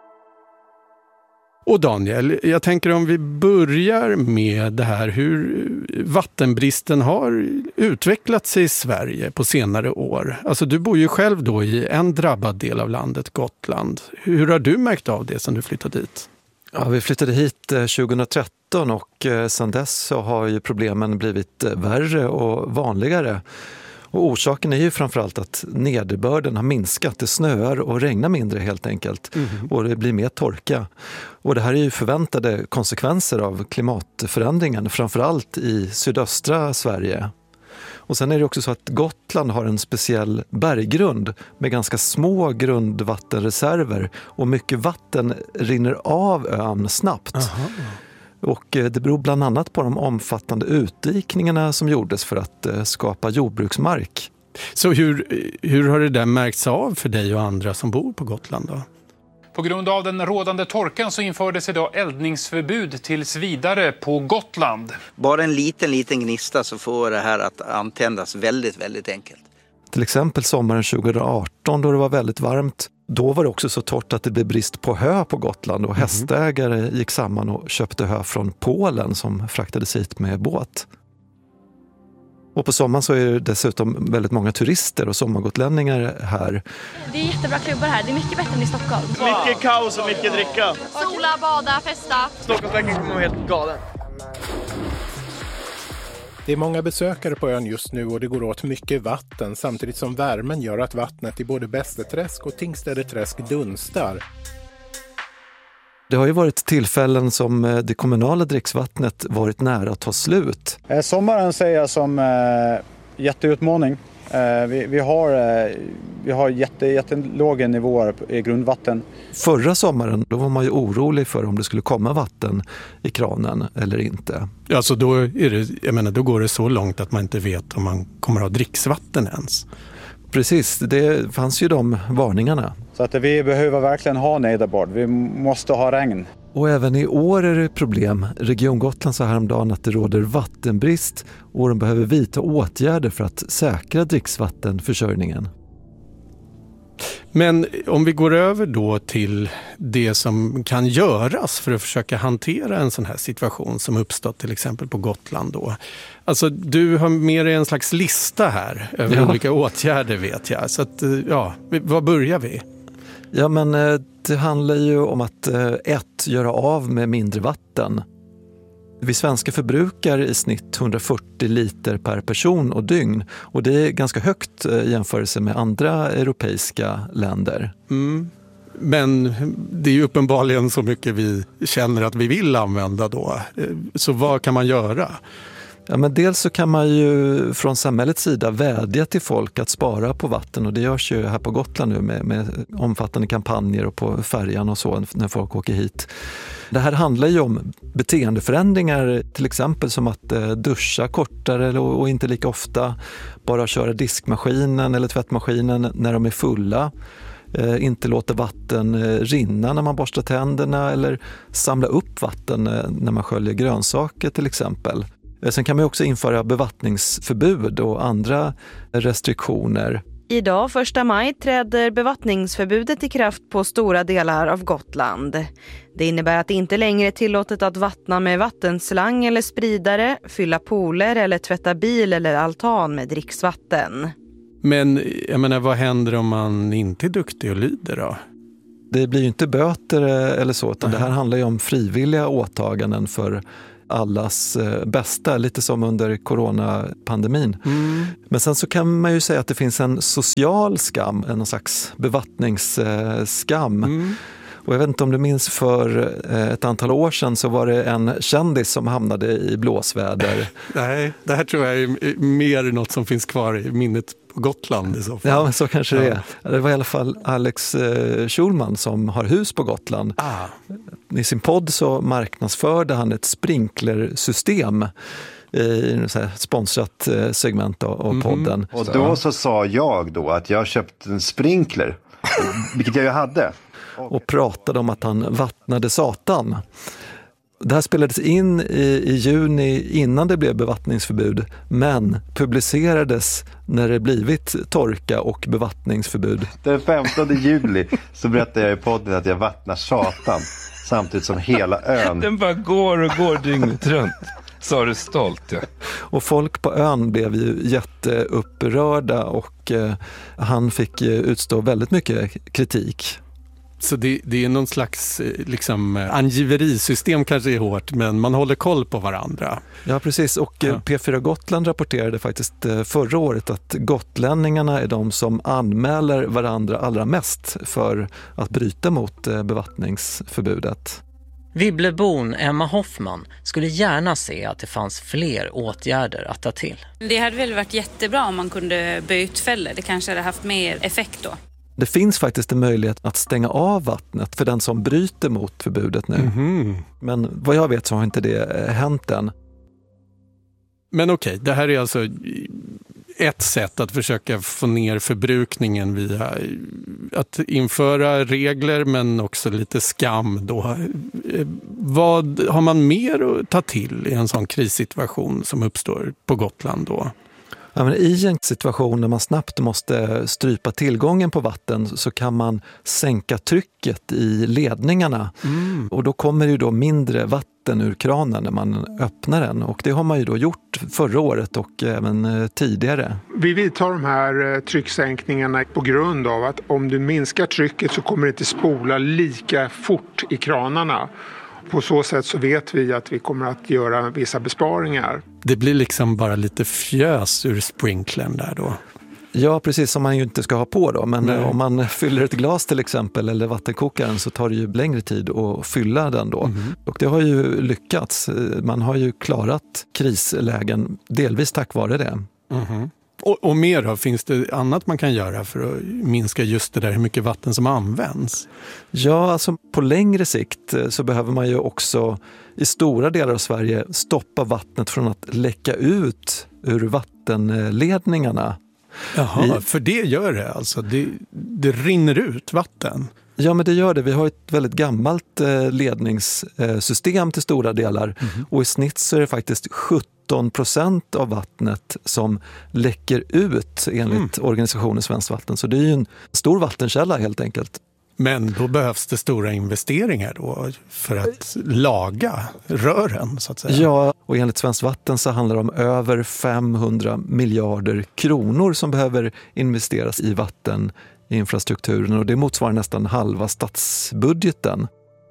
Och Daniel, jag tänker om vi börjar med det här hur vattenbristen har utvecklat sig i Sverige på senare år. Alltså du bor ju själv då i en drabbad del av landet, Gotland. Hur har du märkt av det sedan du flyttade dit? Ja, vi flyttade hit 2013 och sedan dess så har ju problemen blivit värre och vanligare. Och orsaken är ju framförallt att nederbörden har minskat, det snöar och regnar mindre helt enkelt och det blir mer torka. Och det här är ju förväntade konsekvenser av klimatförändringen, framförallt i sydöstra Sverige. Och sen är det också så att Gotland har en speciell berggrund med ganska små grundvattenreserver och mycket vatten rinner av ön snabbt. Aha. Och det beror bland annat på de omfattande utdikningarna som gjordes för att skapa jordbruksmark. Så hur har det där märkts av för dig och andra som bor på Gotland då? På grund av den rådande torkan så infördes idag eldningsförbud tills vidare på Gotland. Bara en liten gnista så får det här att antändas väldigt, väldigt enkelt. Till exempel sommaren 2018 då det var väldigt varmt. Då var det också så torrt att det blev brist på hö på Gotland och hästägare gick samman och köpte hö från Polen som fraktades hit med båt. Och på sommaren så är det dessutom väldigt många turister och sommargotlänningar här. Det är jättebra klubbar här, det är mycket bättre än i Stockholm. Mycket kaos och mycket dricka. Sola, bada, festa. Stockholmsveckan kommer vara helt galen. Det är många besökare på ön just nu och det går åt mycket vatten samtidigt som värmen gör att vattnet i både Bästeträsk och Tingstädeträsk dunstar. Det har ju varit tillfällen som det kommunala dricksvattnet varit nära att ta slut. Sommaren ser jag som jätteutmaning. Vi har jättelåga nivåer i grundvatten. Förra sommaren då var man ju orolig för om det skulle komma vatten i kranen eller inte. Alltså då går det så långt att man inte vet om man kommer att ha dricksvatten ens. Precis, det fanns ju de varningarna. Så att vi behöver verkligen ha nederbörd. Vi måste ha regn. Och även i år är det problem. Region Gotland sa häromdagen att det råder vattenbrist och de behöver vidta åtgärder för att säkra dricksvattenförsörjningen. Men om vi går över då till det som kan göras för att försöka hantera en sån här situation som uppstått till exempel på Gotland då. Alltså du har med dig en slags lista här över olika åtgärder vet jag. Så att, var börjar vi? Ja men det handlar ju om att göra av med mindre vatten. Vi svenskar förbrukar i snitt 140 liter per person och dygn och det är ganska högt i jämförelse med andra europeiska länder. Men det är ju uppenbarligen så mycket vi känner att vi vill använda då. Så vad kan man göra? Ja, men dels så kan man ju från samhällets sida vädja till folk att spara på vatten och det görs ju här på Gotland nu med omfattande kampanjer och på färjan och så när folk åker hit. Det här handlar ju om beteendeförändringar, till exempel som att duscha kortare och inte lika ofta, bara köra diskmaskinen eller tvättmaskinen när de är fulla, inte låta vatten rinna när man borstar tänderna eller samla upp vatten när man sköljer grönsaker till exempel. Sen kan man också införa bevattningsförbud och andra restriktioner. Idag, 1 maj, träder bevattningsförbudet i kraft på stora delar av Gotland. Det innebär att det inte längre är tillåtet att vattna med vattenslang eller spridare, fylla pooler eller tvätta bil eller altan med dricksvatten. Men jag menar, vad händer om man inte är duktig och lyder då? Det blir ju inte böter eller så, utan det här handlar ju om frivilliga åtaganden för allas bästa, lite som under coronapandemin. Men sen så kan man ju säga att det finns en social skam, någon slags bevattningsskam. Och jag vet inte om du minns, för ett antal år sedan så var det en kändis som hamnade i blåsväder. Nej, det här tror jag är mer något som finns kvar i minnet på Gotland i så fall. Ja, men så kanske det är. Det var i alla fall Alex Schulman som har hus på Gotland. I sin podd så marknadsförde han ett sprinklersystem i ett sponsrat segment av podden. Och då så sa jag då att jag köpt en sprinkler, vilket jag ju hade. Och pratade om att han vattnade Satan. Det här spelades in i juni innan det blev bevattningsförbud, men publicerades när det blivit torka och bevattningsförbud. Den 15 juli så berättade jag i podden att jag vattnar Satan samtidigt som hela ön. Den bara går dygnet runt. Sa du stolt, ja. Och folk på ön blev ju jätteupprörda och han fick utstå väldigt mycket kritik. Så det är någon slags liksom, angiverisystem kanske är hårt, men man håller koll på varandra. Ja, precis. Och P4 Gotland rapporterade faktiskt förra året att gotlänningarna är de som anmäler varandra allra mest för att bryta mot bevattningsförbudet. Vibblebon Emma Hoffman skulle gärna se att det fanns fler åtgärder att ta till. Det hade väl varit jättebra om man kunde bötfälla. Det kanske hade haft mer effekt då. Det finns faktiskt en möjlighet att stänga av vattnet för den som bryter mot förbudet nu. Men vad jag vet så har inte det hänt än. Men okej, det här är alltså ett sätt att försöka få ner förbrukningen via att införa regler, men också lite skam då. Vad har man mer att ta till i en sån krissituation som uppstår på Gotland då? Ja, men i en situation där man snabbt måste strypa tillgången på vatten så kan man sänka trycket i ledningarna. Och då kommer ju då mindre vatten ur kranen när man öppnar den. Och det har man ju då gjort förra året och även tidigare. Vi vidtar de här trycksänkningarna på grund av att om du minskar trycket så kommer det inte spola lika fort i kranarna. På så sätt så vet vi att vi kommer att göra vissa besparingar. Det blir liksom bara lite fjös ur sprinklern där då. Ja, precis, som man ju inte ska ha på då. Men om man fyller ett glas till exempel eller vattenkokaren så tar det ju längre tid att fylla den då. Och det har ju lyckats. Man har ju klarat krislägen delvis tack vare det. Och mer då? Finns det annat man kan göra för att minska just det där hur mycket vatten som används? Ja, alltså på längre sikt så behöver man ju också i stora delar av Sverige stoppa vattnet från att läcka ut ur vattenledningarna. Jaha, för det gör det alltså? Det rinner ut vatten? Ja, men det gör det. Vi har ett väldigt gammalt ledningssystem till stora delar. Och i snitt så är det faktiskt 17% av vattnet som läcker ut enligt organisationen Svenskt Vatten. Så det är ju en stor vattenkälla helt enkelt. Men då behövs det stora investeringar då för att laga rören så att säga. Ja, och enligt Svenskt Vatten så handlar det om över 500 miljarder kronor som behöver investeras i vatteninfrastrukturen, och det motsvarar nästan halva statsbudgeten.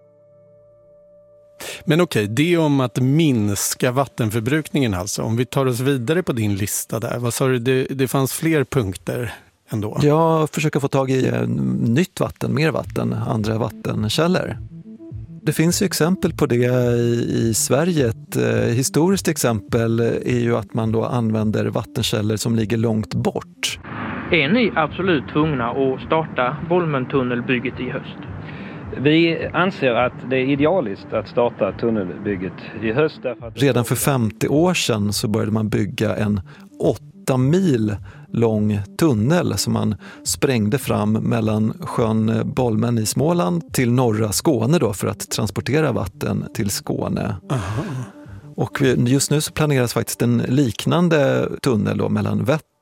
Men okej, det om att minska vattenförbrukningen alltså. Om vi tar oss vidare på din lista där. Vad sa du? Det fanns fler punkter ändå. Ja, försöka få tag i nytt vatten, mer vatten, andra vattenkällor. Det finns ju exempel på det i Sverige. Ett historiskt exempel är ju att man då använder vattenkällor som ligger långt bort. Är ni absolut tvungna att starta Bolmentunnelbygget i höst? Vi anser att det är idealiskt att starta tunnelbygget i höst. Därför att redan för 50 år sedan så började man bygga en 8 mil lång tunnel som man sprängde fram mellan sjön Bolmen i Småland till norra Skåne då för att transportera vatten till Skåne. Och just nu så planeras faktiskt en liknande tunnel då mellan Vättern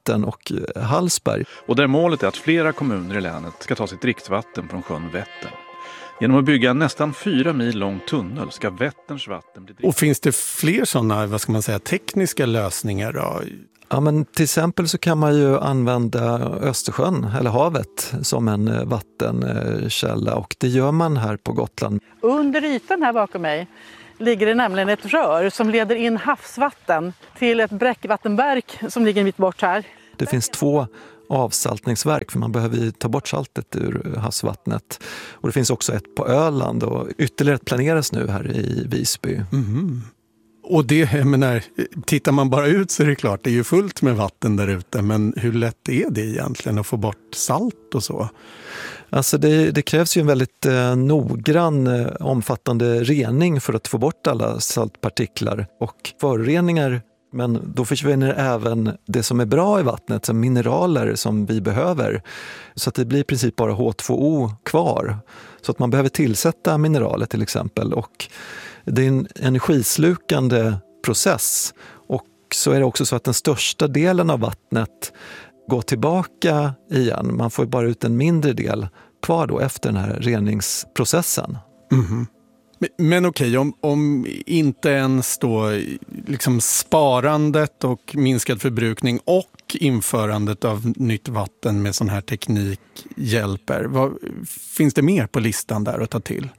Vättern och Hallsberg. Och där målet är att flera kommuner i länet ska ta sitt dricksvatten från sjön Vättern. Genom att bygga en nästan 4 mil lång tunnel ska Vätterns vatten bli dricksvatten. Och finns det fler sådana, tekniska lösningar då? Ja, men till exempel så kan man ju använda Östersjön eller havet som en vattenkälla, och det gör man här på Gotland. Under ytan här bakom mig ligger det nämligen ett rör som leder in havsvatten till ett bräckvattenverk som ligger mitt bort här. Det finns 2 avsaltningsverk, för man behöver ju ta bort saltet ur havsvattnet. Och det finns också ett på Öland, och ytterligare ett planeras nu här i Visby. Mm. Och tittar man bara ut så är det klart, det är ju fullt med vatten där ute, men hur lätt är det egentligen att få bort salt och så? Alltså det krävs ju en väldigt noggrann, omfattande rening för att få bort alla saltpartiklar och föroreningar. Men då försvinner även det som är bra i vattnet, som mineraler som vi behöver. Så att det blir i princip bara H2O kvar. Så att man behöver tillsätta mineraler till exempel. Och det är en energislukande process. Och så är det också så att den största delen av vattnet går tillbaka igen. Man får bara ut en mindre del kvar då efter den här reningsprocessen. Mm. Men okej, om inte ens då sparandet och minskad förbrukning och införandet av nytt vatten med sån här teknik hjälper, finns det mer på listan där att ta till?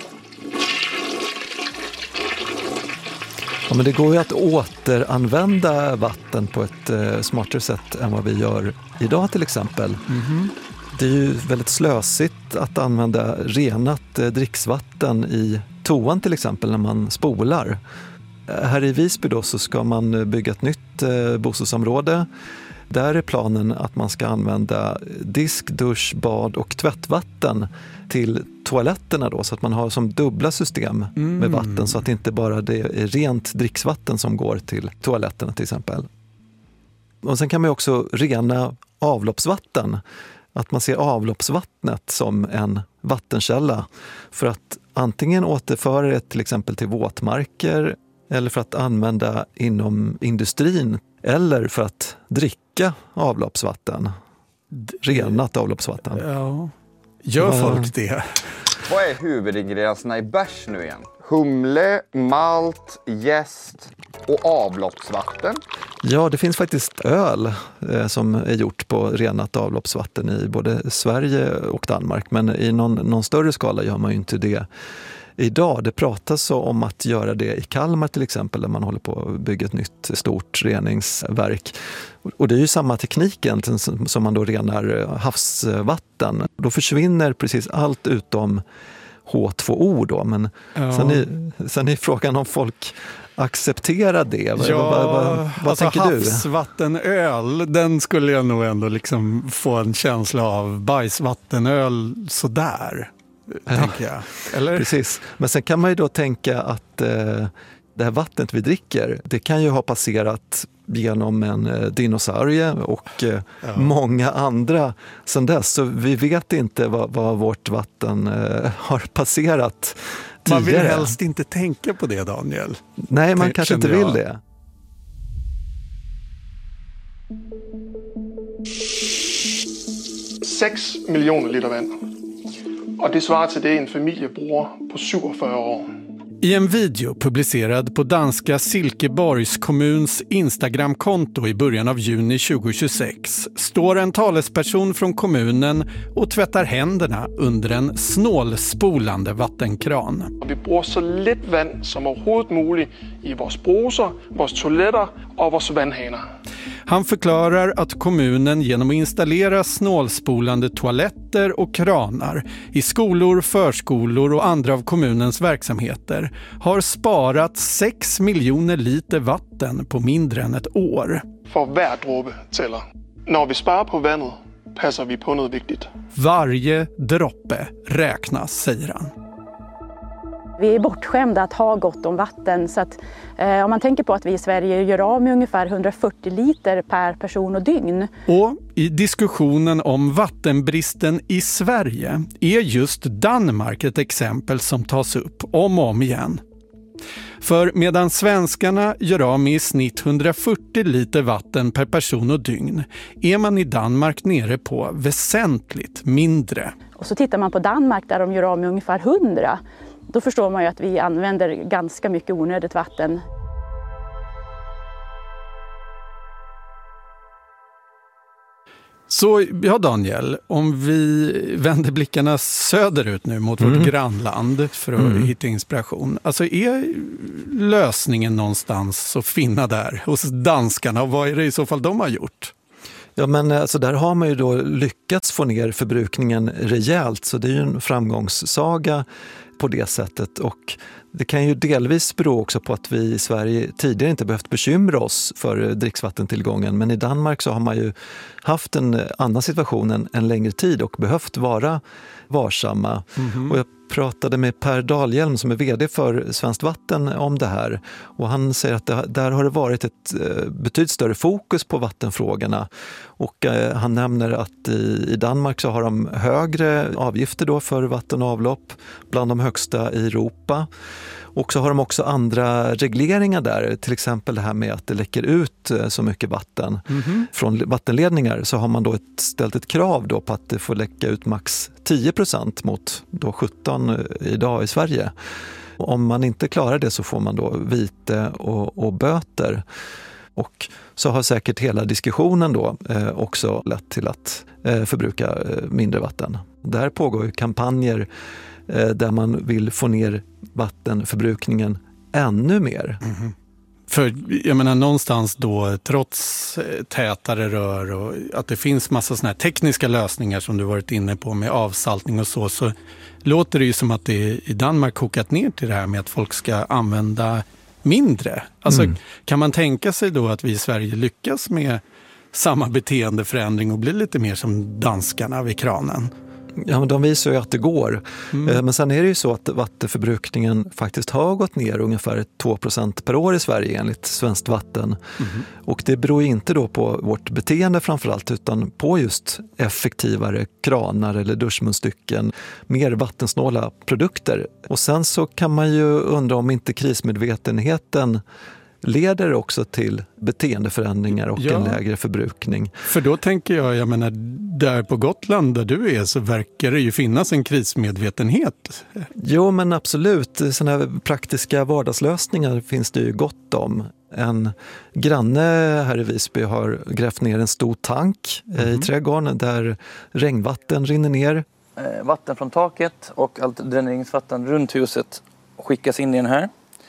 Ja, men det går ju att återanvända vatten på ett smartare sätt än vad vi gör idag till exempel. Mm-hmm. Det är ju väldigt slösigt att använda renat dricksvatten i toan till exempel när man spolar. Här i Visby då så ska man bygga ett nytt bostadsområde. Där är planen att man ska använda disk, dusch, bad och tvättvatten till toaletterna då, så att man har som dubbla system med vatten, så att det inte bara det är rent dricksvatten som går till toaletterna till exempel. Och sen kan man också rena avloppsvatten. Att man ser avloppsvattnet som en vattenkälla för att antingen återföra det till exempel till våtmarker eller för att använda inom industrin eller för att dricka avloppsvatten. Renat avloppsvatten. Ja. Gör folk det? Vad är huvudingredienserna i bärs nu igen? Humle, malt, jäst och avloppsvatten. Ja, det finns faktiskt öl som är gjort på renat avloppsvatten i både Sverige och Danmark. Men i någon större skala gör man ju inte det idag. Det pratas så om att göra det i Kalmar till exempel, där man håller på att bygga ett nytt stort reningsverk. Och det är ju samma teknik egentligen som man då renar havsvatten. Då försvinner precis allt utom H2O då, men sen är frågan om folk accepterar det. Vad tänker du? Havsvattenöl, den skulle jag nog ändå få en känsla av. Bajsvattenöl sådär, tänker jag. Eller? Precis, men sen kan man ju då tänka att det här vattnet vi dricker, det kan ju ha passerat genom en dinosaurie och många andra sedan dess. Så vi vet inte vad vårt vatten har passerat tidigare. Man vill helst inte tänka på det, Daniel. Nej, man kanske inte vill det. Sex miljoner liter vand. Och det svarar till det en familj bruger på 47 år. I en video publicerad på danska Silkeborgs kommuns Instagramkonto i början av juni 2026 står en talesperson från kommunen och tvättar händerna under en snålspolande vattenkran. Vi bruger så lidt vand som overhovedet muligt i våra brusar, våra toaletter och våra vandhanar. Han förklarar att kommunen genom att installera snålspolande toaletter och kranar i skolor, förskolor och andra av kommunens verksamheter har sparat 6 miljoner liter vatten på mindre än ett år. För hver droppe tæller. När vi sparar på vattnet passar vi på något viktigt. Varje droppe räknas, säger han. Vi är bortskämda att ha gott om vatten, så att om man tänker på att vi i Sverige gör av med ungefär 140 liter per person och dygn. Och i diskussionen om vattenbristen i Sverige är just Danmark ett exempel som tas upp om och om igen. För medan svenskarna gör av med i snitt 140 liter vatten per person och dygn är man i Danmark nere på väsentligt mindre. Och så tittar man på Danmark där de gör av med ungefär 100. Då förstår man ju att vi använder ganska mycket onödigt vatten. Så ja Daniel, om vi vänder blickarna söderut nu mot vårt grannland för att hitta inspiration. Alltså är lösningen någonstans att finna där hos danskarna och vad är det i så fall de har gjort? Ja, men alltså där har man ju då lyckats få ner förbrukningen rejält, så det är ju en framgångssaga på det sättet. Och det kan ju delvis bero också på att vi i Sverige tidigare inte behövt bekymra oss för dricksvattentillgången, men i Danmark så har man ju haft en annan situation en längre tid och behövt vara varsamma. Och jag pratade med Per Dahlhjelm som är vd för Svenskt Vatten om det här, och han säger att där har det varit ett betydligt större fokus på vattenfrågorna, och han nämner att i Danmark så har de högre avgifter då för vatten och avlopp, bland de högsta i Europa. Och så har de också andra regleringar där, till exempel det här med att det läcker ut så mycket vatten från vattenledningar, så har man då ställt ett krav då på att det får läcka ut max 10% mot då 17 idag i Sverige. Och om man inte klarar det så får man då vite och böter. Och så har säkert hela diskussionen då också lett till att förbruka mindre vatten. Där pågår ju kampanjer där man vill få ner vattenförbrukningen ännu mer. För jag menar någonstans då, trots tätare rör och att det finns massa såna här tekniska lösningar som du varit inne på med avsaltning och så låter det ju som att det i Danmark kokat ner till det här med att folk ska använda mindre. Alltså kan man tänka sig då att vi i Sverige lyckas med samma beteendeförändring och bli lite mer som danskarna vid kranen? Ja, men de visar ju att det går. Men sen är det ju så att vattenförbrukningen faktiskt har gått ner ungefär 2% per år i Sverige enligt Svenskt Vatten. Och det beror inte då på vårt beteende framförallt, utan på just effektivare kranar eller duschmunstycken, mer vattensnåla produkter. Och sen så kan man ju undra om inte krismedvetenheten leder också till beteendeförändringar och en lägre förbrukning. För då tänker jag menar, där på Gotland där du är så verkar det ju finnas en krismedvetenhet. Jo, men absolut. Sådana här praktiska vardagslösningar finns det ju gott om. En granne här i Visby har grävt ner en stor tank i trädgården där regnvatten rinner ner. Vatten från taket och allt dräneringsvatten runt huset skickas in i den här.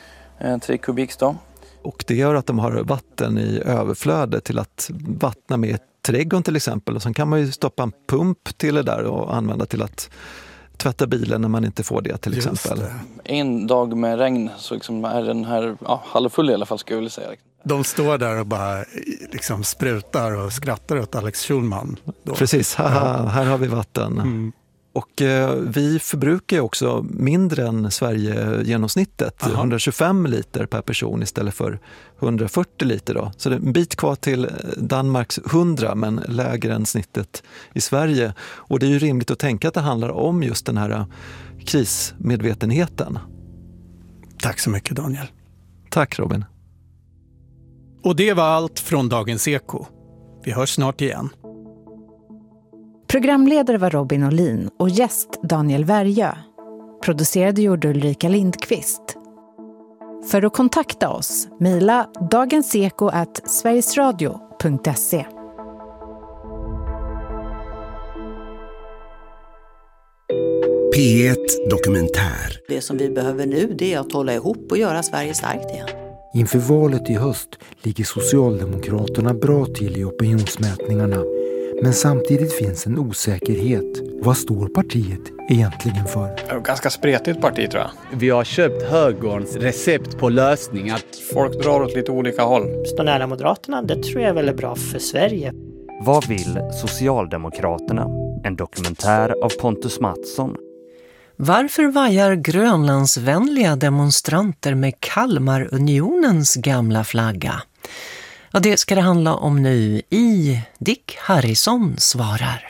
3 kubik då. Och det gör att de har vatten i överflöde till att vattna med trädgården till exempel. Och sen kan man ju stoppa en pump till det där och använda till att tvätta bilen när man inte får det till exempel. En dag med regn så liksom är den här halvfull i alla fall, skulle jag vilja säga. De står där och bara liksom sprutar och skrattar åt Alex Schulman. Då. Precis, här har vi vatten. Och vi förbrukar också mindre än Sverige genomsnittet, 125 liter per person istället för 140 liter då. Så det är en bit kvar till Danmarks 100 men lägre än snittet i Sverige. Och det är ju rimligt att tänka att det handlar om just den här krismedvetenheten. Tack så mycket Daniel. Tack Robin. Och det var allt från Dagens Eko. Vi hörs snart igen. Programledare var Robin Olin och gäst Daniel Värjö. Producerade gjorde Ulrika Lindqvist. För att kontakta oss, mejla dagenseko@sverigesradio.se. P1 Dokumentär. Det som vi behöver nu, det är att hålla ihop och göra Sverige starkt igen. Inför valet i höst ligger Socialdemokraterna bra till i opinionsmätningarna. Men samtidigt finns en osäkerhet. Vad står partiet egentligen för? Ganska spretigt parti tror jag. Vi har köpt högerns recept på lösningar. Folk drar åt lite olika håll. Stå nära Moderaterna, det tror jag är väldigt bra för Sverige. Vad vill Socialdemokraterna? En dokumentär av Pontus Mattsson. Varför vajar grönlandsvänliga demonstranter med Kalmarunionens gamla flagga? Ja, det ska det handla om nu i Dick Harrison svarar.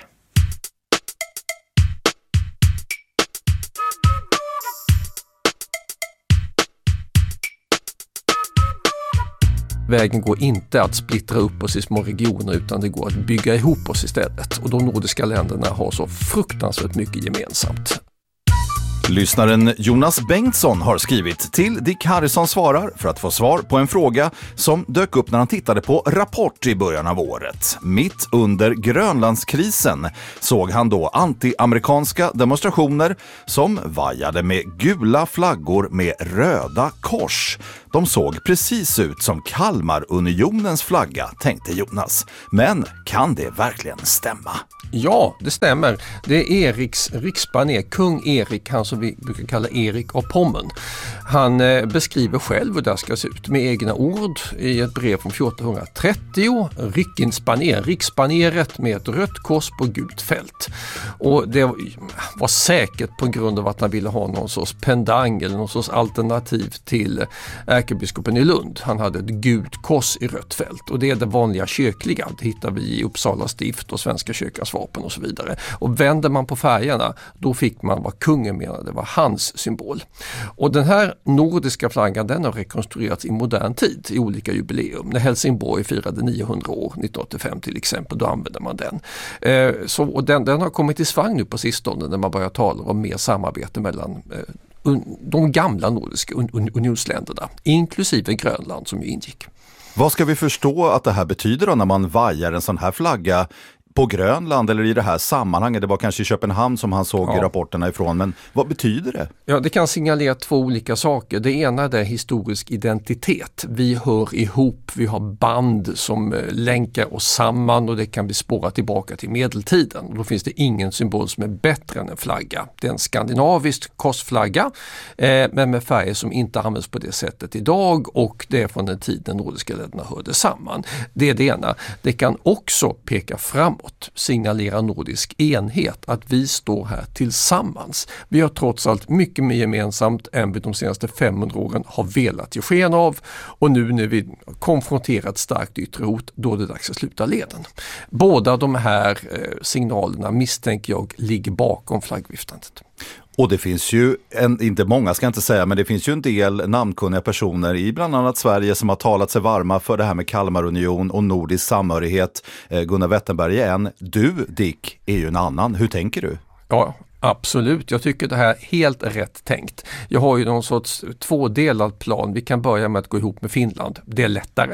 vägen går inte att splittra upp oss i små regioner utan det går att bygga ihop oss istället. Och de nordiska länderna har så fruktansvärt mycket gemensamt. Lyssnaren Jonas Bengtsson har skrivit till Dick Harrison svarar för att få svar på en fråga som dök upp när han tittade på Rapport i början av året. Mitt under Grönlandskrisen såg han då anti-amerikanska demonstrationer som vajade med gula flaggor med röda kors. De såg precis ut som Kalmarunionens flagga, tänkte Jonas. Men kan det verkligen stämma? Ja, det stämmer. Det är Eriks riksbaner, kung Erik, han som vi brukar kalla Erik av Pommern. Han beskriver själv hur det ska se ut med egna ord i ett brev från 1430. Riksbaneret med ett rött kors på gult fält. Och det var säkert på grund av att han ville ha någon sorts pendang eller någon sorts alternativ till ärkebiskopen i Lund. Han hade ett gult kors i rött fält och det är det vanliga kyrkliga. Det hittar vi i Uppsala stift och Svenska kyrkans vapen och så vidare. Och vänder man på färgerna, då fick man vad kungen menade, det var hans symbol. Och den här nordiska flaggan, den har rekonstruerats i modern tid i olika jubileum. När Helsingborg firade 900 år, 1985 till exempel, då använder man den. Och den har kommit i svang nu på sistone när man börjar tala om mer samarbete mellan de gamla nordiska unionsländerna, inklusive Grönland som ju ingick. Vad ska vi förstå att det här betyder då när man vajar en sån här flagga på Grönland eller i det här sammanhanget? Det var kanske i Köpenhamn som han såg rapporterna ifrån, men vad betyder det? Ja, det kan signalera två olika saker. Det ena är historisk identitet. Vi hör ihop, vi har band som länkar oss samman och det kan bli spårat tillbaka till medeltiden. Och då finns det ingen symbol som är bättre än en flagga. Det är en skandinavisk korsflagga men med färger som inte används på det sättet idag och det är från den tiden nordiska länderna hörde samman. Det är det ena. Det kan också peka framåt, signalera nordisk enhet, att vi står här tillsammans. Vi har trots allt mycket mer gemensamt än vi de senaste 500 åren har velat ge sken av och nu när vi konfronterat starkt yttre hot, då är det dags att sluta leden. Båda de här signalerna misstänker jag ligger bakom flaggviftandet. Och det finns ju, inte många ska jag inte säga, men det finns ju en del namnkunniga personer i bland annat Sverige som har talat sig varma för det här med Kalmarunion och nordisk samhörighet. Gunnar Wetterberg är en, du Dick är ju en annan. Hur tänker du? Ja, absolut. Jag tycker det här är helt rätt tänkt. Jag har ju någon sorts tvådelad plan. Vi kan börja med att gå ihop med Finland. Det är lättare.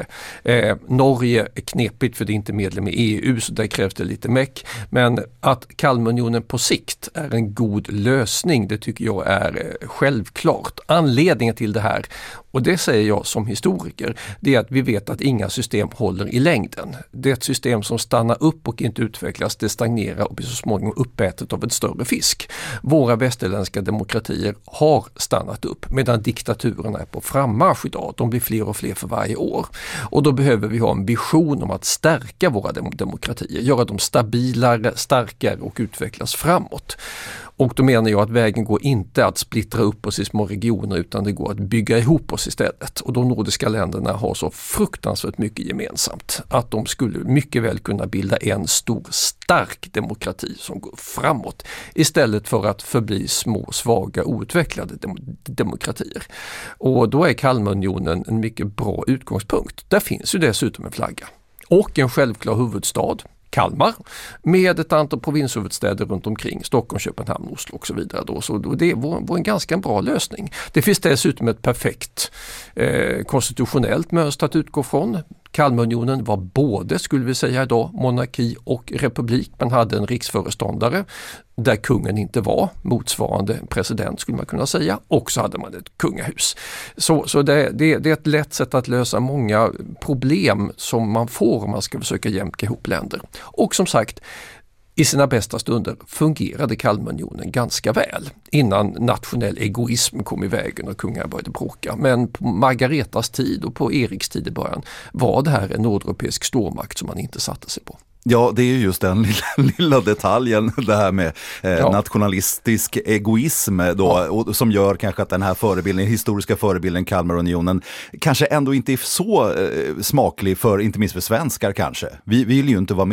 Norge är knepigt för det är inte medlem i EU så där krävs det lite meck. Men att Kalmarunionen på sikt är en god lösning, det tycker jag är självklart. Anledningen till det här, och det säger jag som historiker, det är att vi vet att inga system håller i längden. Det är ett system som stannar upp och inte utvecklas, det stagnerar och blir så småningom uppätet av ett större fisk. Våra västerländska demokratier har stannat upp medan diktaturerna är på frammarsch idag. De blir fler och fler för varje år. Och då behöver vi ha en vision om att stärka våra demokratier, göra dem stabilare, starkare och utvecklas framåt. Och då menar jag att vägen går inte att splittra upp oss i små regioner utan det går att bygga ihop oss istället. Och de nordiska länderna har så fruktansvärt mycket gemensamt att de skulle mycket väl kunna bilda en stor stark demokrati som går framåt istället för att förbli små, svaga, outvecklade demokratier. Och då är Kalmarunionen en mycket bra utgångspunkt. Där finns ju dessutom en flagga och en självklar huvudstad, Kalmar, med ett antal provinshuvudstäder runt omkring, Stockholm, Köpenhamn, Oslo och så vidare. Då. Så det var en ganska bra lösning. Det finns dessutom ett perfekt konstitutionellt mönster att utgå från. Kalmarunionen var både, skulle vi säga idag, monarki och republik. Man hade en riksföreståndare där kungen inte var motsvarande president skulle man kunna säga. Och så hade man ett kungahus. Så det är ett lätt sätt att lösa många problem som man får om man ska försöka jämka ihop länder. Och som sagt, i sina bästa stunder fungerade Kalmarunionen ganska väl innan nationell egoism kom i vägen och kungar började bråka. Men på Margaretas tid och på Eriks tid i början var det här en nordeuropeisk stormakt som man inte satte sig på. Ja, det är ju just den lilla detaljen, det här med nationalistisk egoism då, och som gör kanske att den här historiska förebilden Kalmarunionen kanske ändå inte är så smaklig för, inte minst för svenskar kanske. Vi vill ju inte vara med.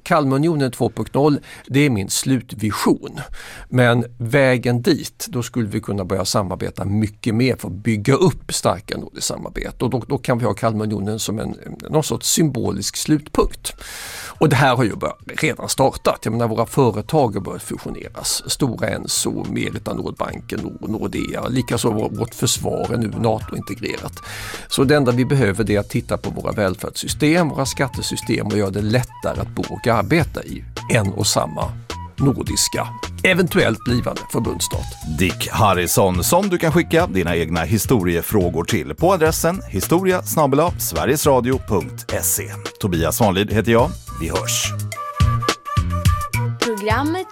Kalmarunionen 2.0, det är min slutvision. Men vägen dit, då skulle vi kunna börja samarbeta mycket mer för att bygga upp starka nordiskt samarbete. Och då kan vi ha Kalmarunionen som någon sorts symbolisk slutpunkt. Och det här har ju redan startat. Jag menar, våra företag har börjat fusioneras. Stora Enso, Merita Nordbanken och Nordea. Likaså vårt försvar är nu NATO-integrerat. Så det enda vi behöver är att titta på våra välfärdssystem, våra skattesystem och göra det lättare att bo och arbeta i en och samma nordiska, eventuellt blivande förbundsstat. Dick Harrison, som du kan skicka dina egna historiefrågor till på adressen historia@sverigesradio.se. Tobias Svanlid heter jag. Vi hörs. Programmet